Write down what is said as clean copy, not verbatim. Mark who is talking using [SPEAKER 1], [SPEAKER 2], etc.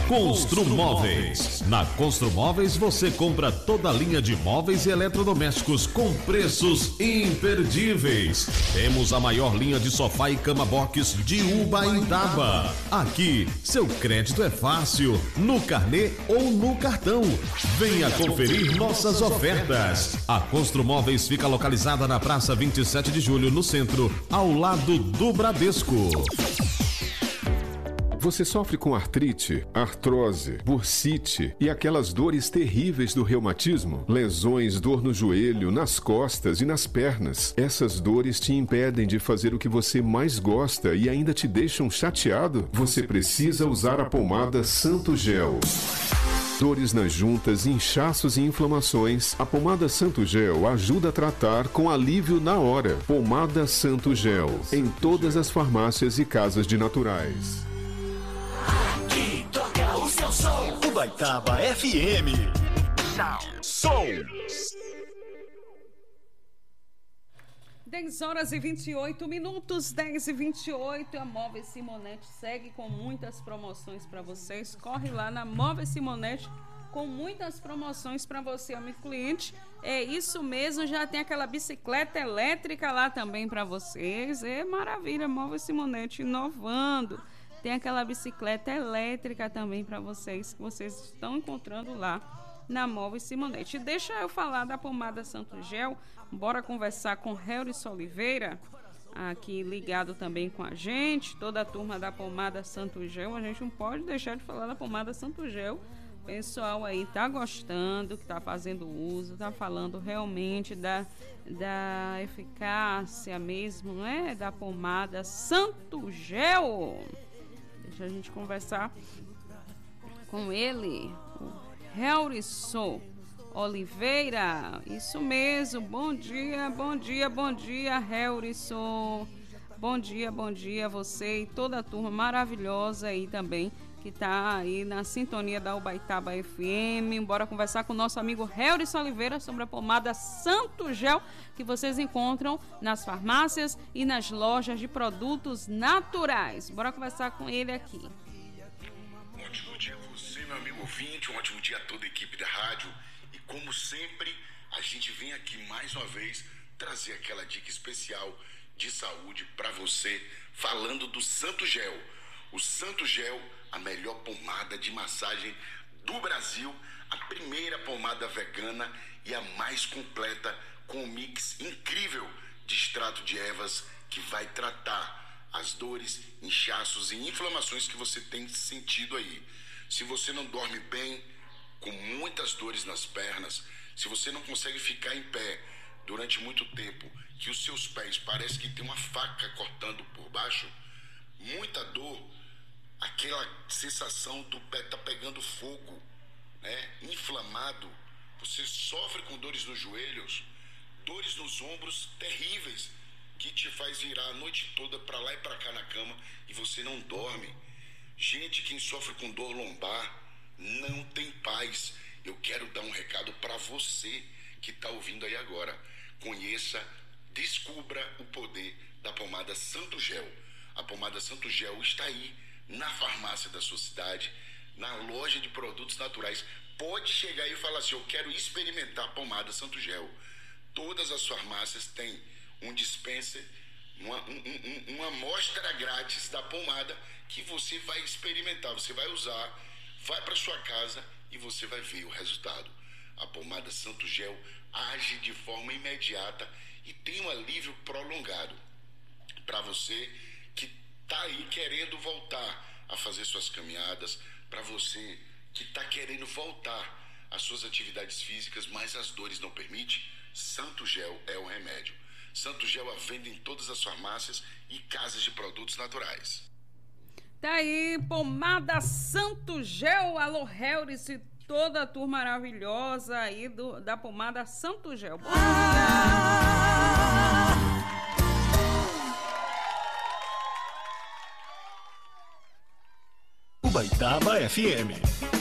[SPEAKER 1] Construmóveis. Na Construmóveis você compra toda a linha de móveis e eletrodomésticos com preços imperdíveis. Temos a maior linha de sofá e cama box de Ubaitaba. Aqui, seu crédito é fácil, no carnê ou no cartão. Venha conferir nossas ofertas. A Construmóveis fica localizada na Praça 27 de Julho, no centro, ao lado do Bradesco.
[SPEAKER 2] Você sofre com artrite, artrose, bursite e aquelas dores terríveis do reumatismo? Lesões, dor no joelho, nas costas e nas pernas. Essas dores te impedem de fazer o que você mais gosta e ainda te deixam chateado? Você precisa usar a pomada Santo Gel. Dores nas juntas, inchaços e inflamações. A pomada Santo Gel ajuda a tratar com alívio na hora. Pomada Santo Gel. Em todas as farmácias e casas de naturais.
[SPEAKER 3] Aqui toca o seu som. Ubaitaba FM. Som.
[SPEAKER 4] 10 horas e 28 minutos, 10 e 28. A Móveis Simonete segue com muitas promoções para vocês. Corre lá na Móveis Simonete com muitas promoções para você, amigo cliente. É isso mesmo, já tem aquela bicicleta elétrica lá também para vocês. É maravilha, Móveis Simonete inovando. Tem aquela bicicleta elétrica também para vocês, que vocês estão encontrando lá na Móveis Simonete. Deixa eu falar da pomada Santo Gel. Bora conversar com Heurison Oliveira, aqui ligado também com a gente. Toda a turma da pomada Santo Gel. A gente não pode deixar de falar da pomada Santo Gel. O pessoal aí tá gostando, que tá fazendo uso, tá falando realmente da eficácia mesmo, né? Da pomada Santo Gel. Deixa a gente conversar com ele, o Heurison Oliveira. Isso mesmo, bom dia, Heurison. Bom dia a você e toda a turma maravilhosa aí também, que tá aí na sintonia da Ubaitaba FM. Bora conversar com o nosso amigo Heurison Oliveira sobre a pomada Santo Gel, que vocês encontram nas farmácias e nas lojas de produtos naturais. Bora conversar com ele aqui.
[SPEAKER 5] Um ótimo dia a você, meu amigo ouvinte, um ótimo dia a toda a equipe da rádio. E como sempre, a gente vem aqui mais uma vez trazer aquela dica especial de saúde para você, falando do Santo Gel. O Santo Gel, a melhor pomada de massagem do Brasil, a primeira pomada vegana e a mais completa, com um mix incrível de extrato de ervas que vai tratar as dores, inchaços e inflamações que você tem sentido aí. Se você não dorme bem, com muitas dores nas pernas, se você não consegue ficar em pé durante muito tempo, que os seus pés parecem que tem uma faca cortando por baixo, muita dor, aquela sensação do pé tá pegando fogo, né? Inflamado, você sofre com dores nos joelhos, dores nos ombros terríveis, que te faz virar a noite toda para lá e para cá na cama e você não dorme. Gente, quem sofre com dor lombar não tem paz. Eu quero dar um recado para você que está ouvindo aí agora. Conheça, descubra o poder da pomada Santo Gel. A pomada Santo Gel está aí na farmácia da sua cidade, na loja de produtos naturais. Pode chegar aí e falar assim: eu quero experimentar a pomada Santo Gel. Todas as farmácias têm um dispenser, uma amostra grátis da pomada que você vai experimentar, você vai usar, vai para sua casa e você vai ver o resultado. A pomada Santo Gel age de forma imediata e tem um alívio prolongado para você que está aí querendo voltar a fazer suas caminhadas, para você que está querendo voltar às suas atividades físicas, mas as dores não permitem. Santo Gel é o remédio. Santo Gel à venda em todas as farmácias e casas de produtos naturais.
[SPEAKER 4] Tá aí, pomada Santo Gel. Alô, Heurison e toda a turma maravilhosa aí da pomada Santo Gel. Bom dia.
[SPEAKER 3] Ubaitaba FM.